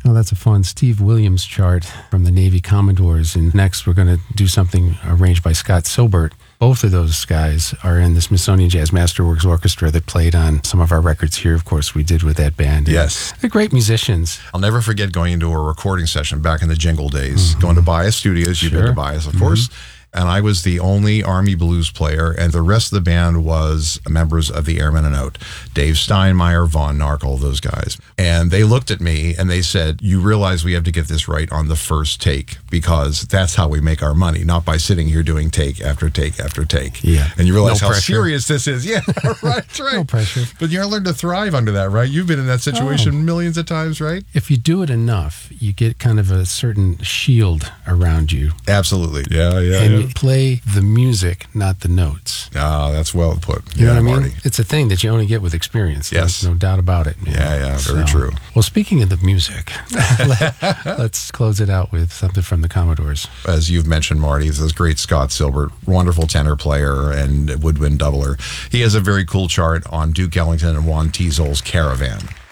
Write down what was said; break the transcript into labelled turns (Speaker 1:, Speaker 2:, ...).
Speaker 1: Oh, that's a fun Steve Williams chart from the Navy Commodores. And next, we're going to do something arranged by Scott Silbert. Both of those guys are in the Smithsonian Jazz Masterworks Orchestra that played on some of our records here. Of course, we did with that band.
Speaker 2: Yes.
Speaker 1: They're great musicians.
Speaker 2: I'll never forget going into a recording session back in the Jingle days, going to Bias Studios. You've been to Bias, of course. And I was the only Army blues player, and the rest of the band was members of the Airmen and Out. Dave Steinmeier, Von Narkel, those guys. And they looked at me and they said, you realize we have to get this right on the first take, because that's how we make our money, not by sitting here doing take after take after take.
Speaker 1: Yeah.
Speaker 2: And you realize
Speaker 1: No
Speaker 2: how
Speaker 1: pressure.
Speaker 2: serious this is. Yeah, right.
Speaker 1: No pressure.
Speaker 2: But you gotta learn to thrive under that, right? You've been in that situation millions of times, right?
Speaker 1: If you do it enough, you get kind of a certain shield around you.
Speaker 2: Absolutely. Yeah,
Speaker 1: And you play the music, not the notes.
Speaker 2: Ah, that's well put.
Speaker 1: You know what I mean?
Speaker 2: Marty.
Speaker 1: It's a thing that you only get with experience.
Speaker 2: Yes.
Speaker 1: There's no doubt about it. Man.
Speaker 2: Yeah, very true.
Speaker 1: Well, speaking of the music, let's close it out with something from the Commodores.
Speaker 2: As you've mentioned, Marty, is this great Scott Silbert, wonderful tenor player and woodwind doubler. He has a very cool chart on Duke Ellington and Juan Tizol's Caravan.